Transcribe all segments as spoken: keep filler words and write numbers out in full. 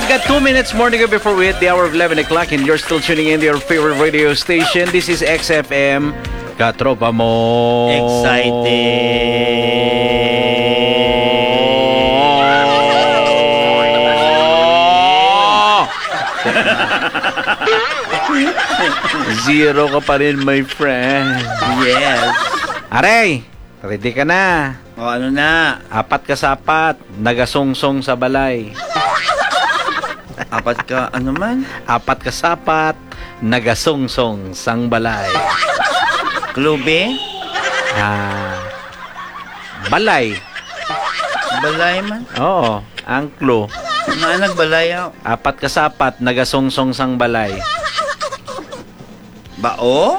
we've got two minutes more to go before we hit the hour of eleven o'clock, and you're still tuning in to your favorite radio station. This is X F M. Katropa mo. Excited. Zero ka pa rin, my friend. Yes. Aray, ready ka na. O ano na? Apat ka sa apat, nagasungsong sa balay. Apat ka, ano man? Apat ka sa apat, nagasungsong sang balay. Klube? Ah, balay. Balay man? Oo, ang clue. Na nagbalay ako. Apat ka sa apat, nagasungsong sang balay. Bao?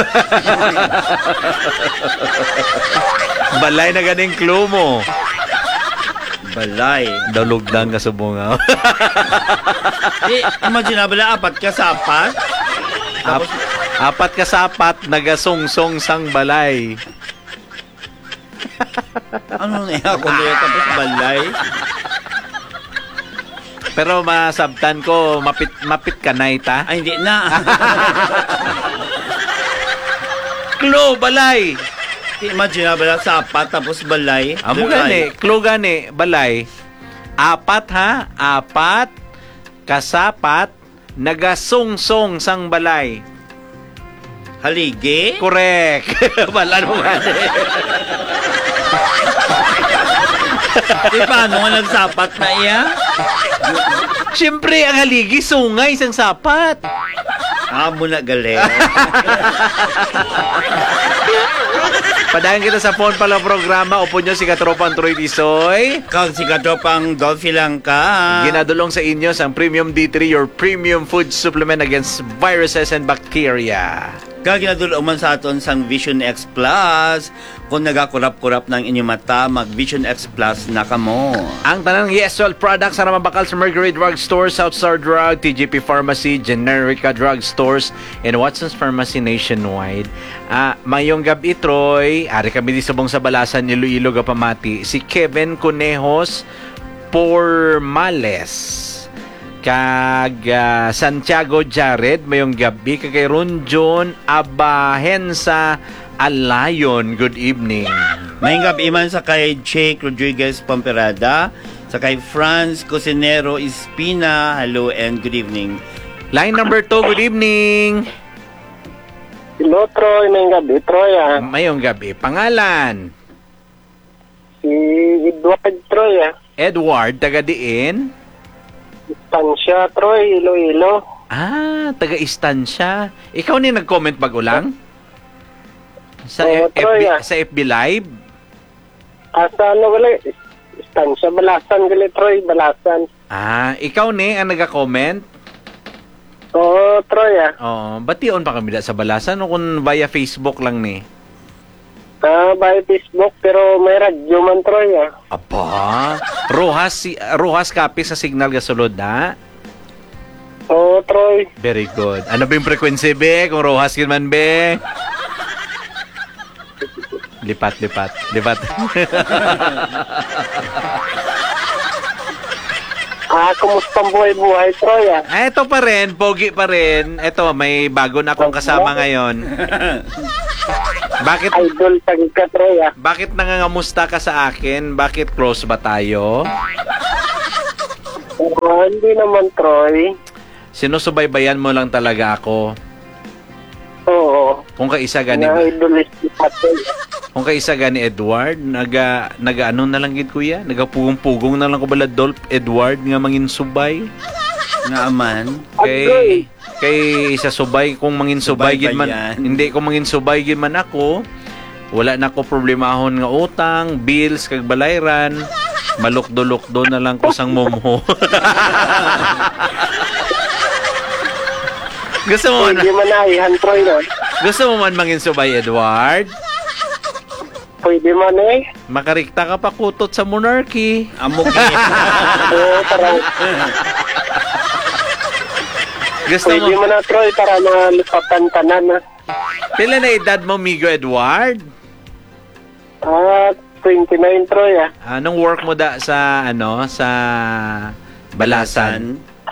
Balay na ganing clue mo. Balay. Dalugdan ka sa bunga. Eh, imagine na bala, apat ka sa apat? Ap- apat ka sa apat, nagasungsong sang balay. Ano na ako doon tapos balay? Pero masabtan ko, mapit mapit ka na ita. Ay, hindi na. Clue, balay. Imagine na bala, sa apat tapos balay. Amo gani, clue gani, balay. Apat ha, apat, kasapat, nagasungsong sang balay. Haligi? Correct. Bala mo gani. Di paano nga nagsapat na iya? Siyempre, ang haligi, sungay sang sapat. Ah, muna galing. Padayan kita sa phone pala programa. Upo nyo si Katropang Troy Tisoy. Kag si Katropang Dolphy lang ka. Ginadulong sa inyo sa Premium D three, your premium food supplement against viruses and bacteria. Kag ginadulong man sa aton sang Vision X Plus. Kung nagakurap-kurap ng inyong mata, mag Vision X Plus na kamo. Ang tanang Yeswell products na mabakal sa Mercury Drug Stores, Southstar Drug, T G P Pharmacy, Generica Drug Stores, and Watson's Pharmacy nationwide. Ah, mayong gabi, Troy. Ari kami di sabong sa Balasan, Iloilo, Gapamati. Si Kevin Conejos Pormales. Kag uh, Santiago Jared, mayong gabi. Kagay Ronjon Abahensa Alayon, good evening. May gabi man sa kay Jake Rodriguez Pamperada, sa kay Franz Cosinero Espina, hello and good evening. Line number two, good evening. Hello, Troy. May gabi, Troy, ah. Mayong gabi. Pangalan? Si Edward, Troy, ah. Edward, taga-diin? Istansya, Troy, Iloilo. Ah, taga-istansya. Ikaw ni nag-comment bago-lang? Sa, Oo, F- Troy, FB, ah. sa F B Live? Asa, ano, gali? Istansya, Balasan, gali, Troy, Balasan. Ah, ikaw ni ang nag-comment? Oo, Troy, ah. Oh, bation pa kami da sa Balasan o kung via Facebook lang ni? Ah, by Facebook, pero may radyo man, Troy, ah. Aba, Rojas, si, Rojas Kapi sa Signal Gasolod, ha? Oo, Troy. Very good. Ano ba yung frequency, be? Kung Rojas yun man, be? Lipat, lipat, lipat. Ah, kumusta ang buhay-buhay, Troy, ah? Ah, ito pa rin, pogi pa rin. Ito, may bago na akong kasama ngayon. Bakit Idol, tagig ka, Troy, ah. bakit nangangamusta ka sa akin? Bakit close ba tayo? Ah, hindi naman, Troy. Sinusubaybayan mo lang talaga ako. Oo. Kung kaisa gani Na idol is Troy. Kung kaisa gani Edward, naga naga ano na lang gid kuya? Nagapugong-pugong na lang ko bala Dolph Edward nga mangin subay. Nga aman. Kay kay isa subay kung mangin subay Subay gid ba man. yan? Hindi ko mangin subay gid man ako. Wala na ko problemahon nga utang, bills kag balayran. Malukdo-lukdo na lang ko sang momho. Gusto mo man, Hindi man naihan, Troy, no? gusto mo man mangin subay Edward? Pwede man, eh. Makarikta ka pa kutot sa monarchy. Amok Oo, parang... Gusto Pwede mo, mo na, Troy, para malipatan tanan, na. pila na edad mo, Migo Edward? Ah, twenty-nine, Troy, ah. Anong work mo da sa, ano, sa Balasan?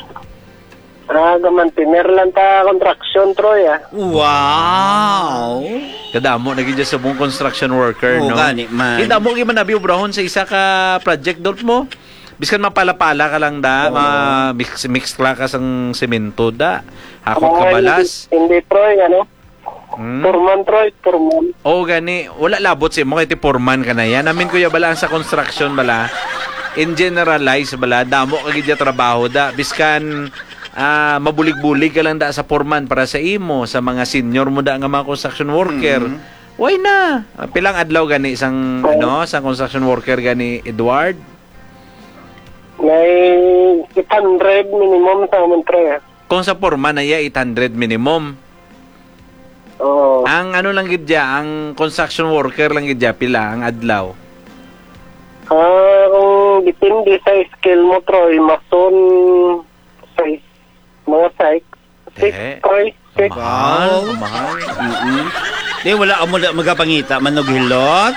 Ah, gamantiner lang ta construction, Troy, ah. Wow! Kadamo naging dyan sa buong construction worker, Oo, no? gani man. Kita mo man nabi ubrahon sa isa ka project dolp mo. Biskan mapala-pala ka lang da, ma mix mix ka ka sang semento da. Hakot ka Ah, balas. Hindi, hindi, Troy, ano? Hmm? Turman, Troy, turman. O gani, wala labot si mo kay ti foreman ka na yan. Namin kuya bala sa construction bala. In generalize bala, damo kagid ya trabaho da. Biskan ah mabulig-bulig ka lang da sa foreman para sa imo, sa mga senior mo da nga mga construction worker. Mhm. Why na? Ah, Pilang adlaw gani isang ano, sa construction worker gani Edward? May eight hundred minimum sa amin, Troy, ah. Kung sa foreman ay eight hundred minimum. Oo. Ang ano lang gid ya, ang construction worker lang gid ya pila ang adlaw. Ah, kung depende sa skill mo, Troy, mason, sa mga psych. Six, Eh. Troy, six. Mahal, mahal. Mm-mm. Di, wala ka mo magapangita, manughilot.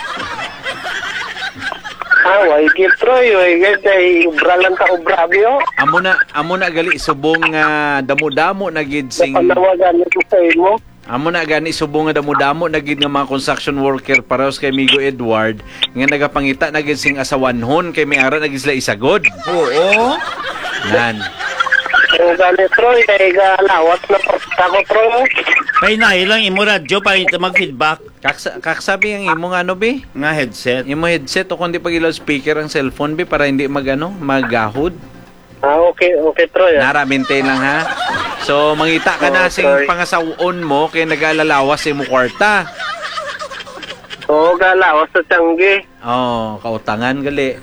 Ah, way gil, Troy, way gil, kay ubra lang ka ubrabyo. Amo na amo na gali subong nga damo-damo na gid sing Napanawagan nito sa imo. amo na gani subong nga damo-damo na gid nga mga construction worker pareos kay Migo Edward nga nagapangita na gid sing asawanhon kay may ara na gid sila isagod. Oo. Nan. Ang gani, Troy, kay galawat na pasta ko, Troy. Kaya na, ilang imo radyo para ito mag-feedback Kaksa, kaksabi ang imo nga ano be? nga headset. Imo headset o kundi pag ilaw speaker ang cellphone be para hindi magano magahod. Ah, okay, okay, Troy. Ah. Nara maintain lang ha. So mangita ka na Oh, sing sorry. pangasawon mo kay nag-alalawas sa imo kwarta. Oo, galawas sa tiyanggi. Oh, kautangan gali.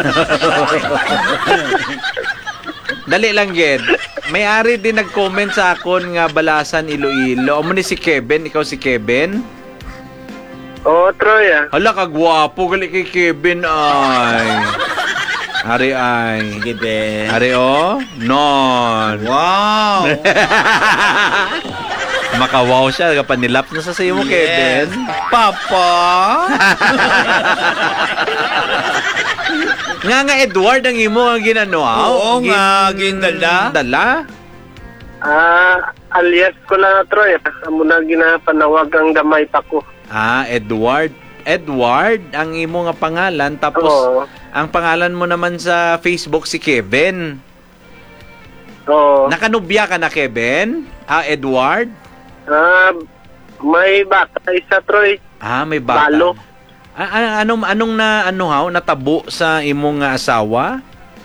Dali lang gid. May-ari din nag-comment sa akon nga Balasan Iloilo. Amo ni si Kevin, ikaw si Kevin? Oo, Troy, ah. Hala kagwapo gali kay Kevin ay. Ari ay. Sige, be. Ari oh. Non. Wow! Makawaw siya kapag nilap na sa sayo mo, Kevin. Papa! Nga nga Edward ang imo ang ginano. Oo nga, gindala. Dala? Ah, alias ko lang, Troy. Ah. Amo na ginapanawag ang gamay pa ko. Ah, Edward. Edward ang imo nga pangalan tapos Oo. ang pangalan mo naman sa Facebook si Kevin. Oo. Nakanubya ka na, Kevin? Ah, Edward? Ah, may bata isa, Troy. Ah, may bata. Balo. Ah, ah, anong anong na ano haw natabo sa imong nga asawa?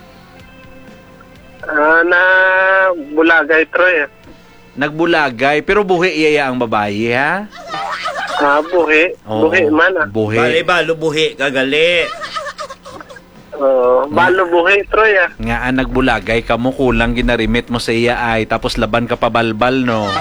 Ah, na bulagay, Troy. Ah. Nagbulagay pero buhi iya ang babae ha. Ah, buhi. Oo, Buhi man, ah. Buhi. Bali-balo buhi, kagali. Oo, balo buhi, Troy, ah. Nga ang nagbulagay ka mo kulang ginarimit mo sa iya ay tapos laban ka pa balbal no.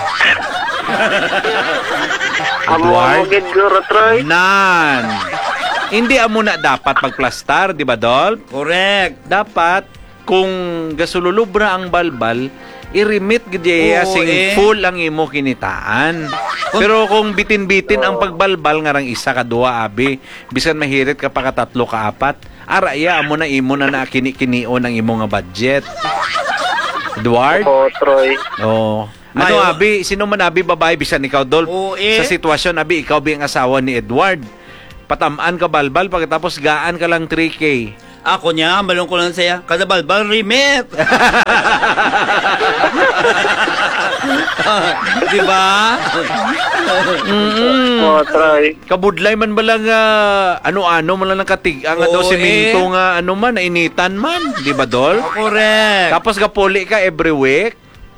Amo mo gid guro, Troy. Nan. Hindi amo na dapat magplastar, di ba, Dolph? Correct. Dapat kung gasululubra ang balbal, i-remit gidya Oo, sing eh. full ang imo kinitaan. Pero kung bitin-bitin ang pagbalbal nga rang isa ka duwa abi, bisan mahirit ka pa ka tatlo ka apat, ara iya amo na imo na na kini-kinion ang imo nga budget. Edward? Oo, Troy. Oh. Ano Mayo- abi, sino man abi babae bisan ikaw Dolph? Oo, eh. Sa sitwasyon abi ikaw bi ang asawa ni Edward. Patamaan ka balbal pagkatapos gaan ka lang three K. Ako niya, balong ko lang saya. Kada balbal, remit. Diba? Mm. Oo, Troy. Kabudlay man ba lang ah, ano-ano man lang katig ang daw Oo, semento eh. nga ano man nainitan man, di ba Dol? Correct. Tapos gapuli ka every week.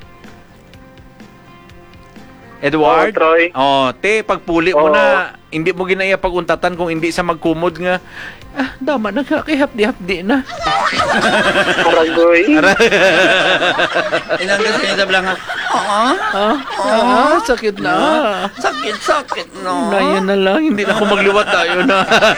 Oo, Edward? Troy. Oh, te pagpuli mo Oo. na hindi mo ginaya paguntatan kung hindi sa magkumod nga ah, dama na kakihapdi-hapdi na. Aragoy. Ilang kasi niya sa blanga. Ah, Ah, ah, sakit na. sakit, sakit, no. Na yun na lang, hindi na ako magliwat tayo na.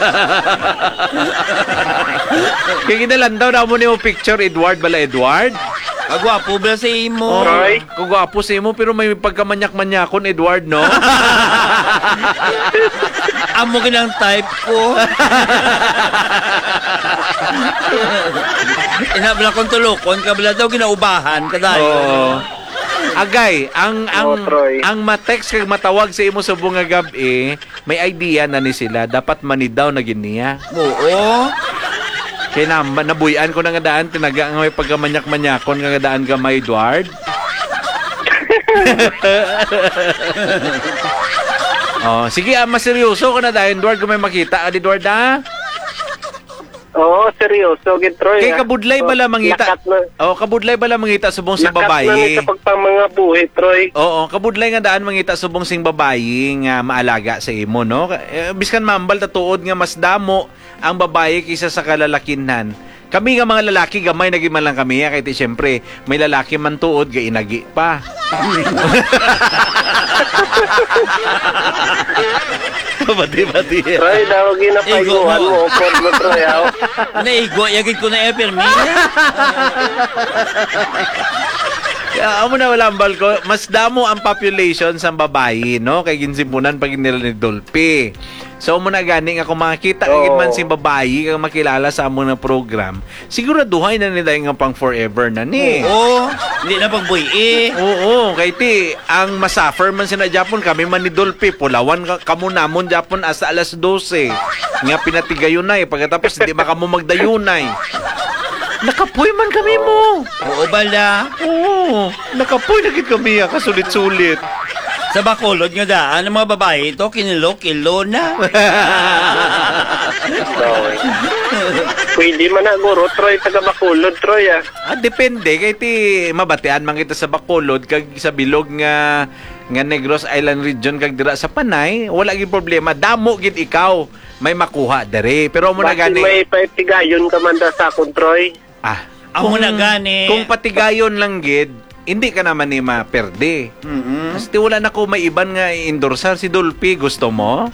Kaya kinalandaw na mo niyo picture, Edward, bala Edward? Agwapo ba sa imo? Troy. Kung gwapo sa imo, pero may pagkamanyak-manyakon, Edward, no? Amo ginang type ko. Inabla kong tulokon, kabla daw ginaubahan, kadayo. Oo. Agay, ang ang Oo, Troy. ang ma-text kag matawag sa imo subong nga gabi, may idea na ni sila dapat manidaw na giniya. Oo. Kaya na, nabuyan ko na nga daan, tinaga nga may pagkamanyak-manyakon nga daan ka may Edward. Oh, sige, ah, mas seryoso ko na dahil, Edward, kung may makita, ah, Edward, ah. Oo, seryoso, gid Troy. Kay ah. kabudlay Oh, bala mangita. lakat na, Oh, kabudlay bala mangita subong sing lakat na ni babayi. sa pagpang mga buhi, Troy. Oo, kabudlay nga daan mangita subong sing babayi nga maalaga sa imo, no? Eh, biskan mambal ta tuod nga mas damo ang babayi kaysa sa kalalakinan. Kami nga mga lalaki gamay naging man lang kami, kay ti syempre may lalaki man tuod ga inagi pa. Bati-bati. Troy, daw ginapayuhan Igo mo. mo, upod mo, Troy. ah. Naigo, yagid ko na e-permi. Kaya amo na wala ambal ko, mas damo ang population sa babayi, no? Kay ginsimpunan pag nila ni Dolphy. So mo na gani nga kung makita Oo. oh. man sing babayi kang makilala sa amo na program, siguraduhay na nila nga pang forever na ni. Oo. Hindi na pagbuy eh. Oo, kay ti ang masuffer man sina Japon kami man ni Dolphy pulawan ka kamo namon Japon hasta alas dose. Nga pinatigayon na eh pagkatapos hindi makamo magdayunay. Nakapoy man kami mo. Oo bala. Oo, nakapoy na gid kami ah, kasulit-sulit. Sa Bacolod nga daan, ang mga babae ito, kinilo-kilo na. Troy. Pwede man na, guro, Troy, taga Bacolod, Troy, ah. Ah, depende kay ti mabatian man kita sa Bacolod kag sa bilog nga nga Negros Island region kag dira sa Panay, wala gid problema. Damo gid ikaw may makuha dere. Pero mo na Bakit gani. may paitigayon ka man da sa akong, Troy? Ah, Amo na gani. kung patigayon lang gid, hindi ka naman ni maperde. Mm-mm. Kasi wala na ko may iban nga i-endorsar si Dolphy, gusto mo?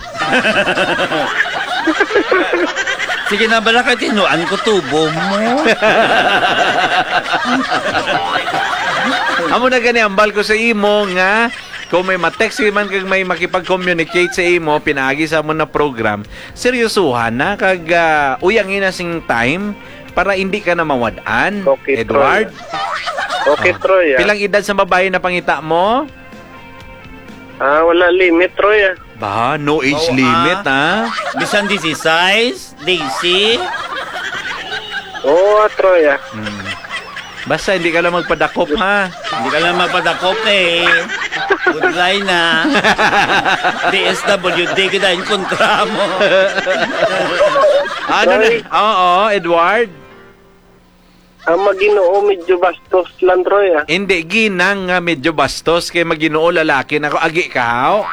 Sige na bala ka tinuan ko tubo mo. Amo na gani ambal ko sa imo nga kung may ma-text man kag may makipag-communicate sa imo pinaagi sa mo na program, seryosuhan na kag uh, uyang ina sing time para hindi ka na mawad-an. Okay, Edward. Okay, Oh. Troy, ah. Pilang edad sa babae na pangita mo? Ah, wala limit, Troy, ah. Ba, no age Oo, limit ha. Bisan disize, Daisy. Oo, Troy, ah. Hmm. Basta hindi ka lang magpadakop ha. Hindi ka lang mapadakop eh. Good line na. D S W D kita yung kontra mo. Ano na? Sorry. Oo, Edward. Ang Maginoo medyo bastos lang, Troy, ah. Hindi, ginang nga medyo bastos kay Maginoo lalaki na ako. Agi ka, haw?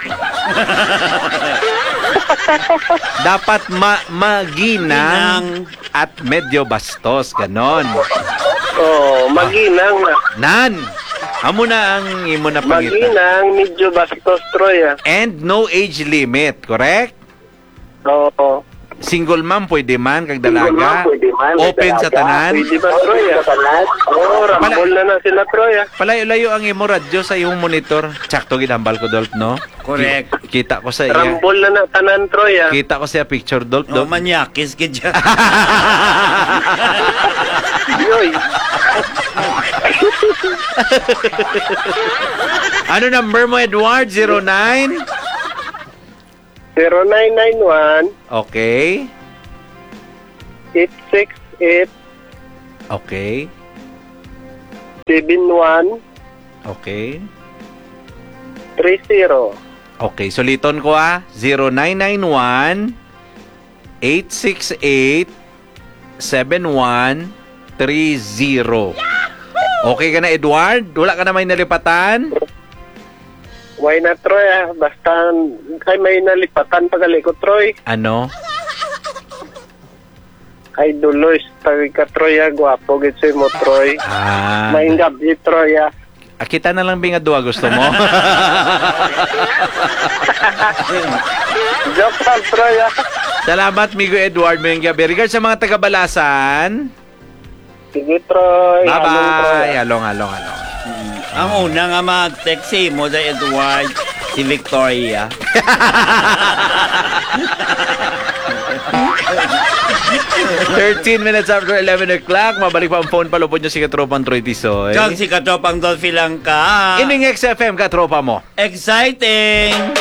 Dapat ma maginang at medyo bastos, ganon. Oo, maginang, ah. Nan, amo na ang imo na pangita. Maginang, medyo bastos, Troy, ah. And no age limit, correct? Oo. Single mom pwede man kag Single dalaga. mom, pwede man, kag Open sa dalaga. tanan. Pwede ba, Troy, ah? Oo, rambol na na sila, Troy, ah. Palayo-layo ang imo radyo sa iyong monitor. Tsakto ginambal ko Dolph, no? Correct. Ki- Kita ko sa iya. Rambol na na tanan, Troy, ah. Kita ko sa picture Dolph, No, Dolph. manyakis ka dyan. Yoy. Ano number mo, Edward? zero nine? zero nine nine one, Okay. eight six eight, Okay. seven one, Okay. three zero. Okay, suliton ko ah. zero nine nine one, eight six eight, seven one three zero. Okay ka na, Edward? Wala ka na may nalipatan? Why not, Troy, ah? Basta kay may nalipatan pagali ko, Troy. Ano? Ay, duloy. Tawag ka, Troy, ah. Gwapo, gid mo, Troy. Ah. Maingab, di, Troy, ah. Ah, kita na lang binga dua gusto mo? Joke lang, Troy, ah. Salamat, Migo Edward. May gabi. Regards sa mga taga-Balasan. Sige, Troy. Anong, Troy, Bye-bye. ah. Along, along, along. Ang una nga mag-text si mo sa Edward, si Victoria. thirteen minutes after eleven o'clock. Mabalik pa ang phone. Palupod nyo si Katropang Troy Tisoy. Kang si Katropang Dolphy lang ka. Ining X F M, Katropa mo. Exciting!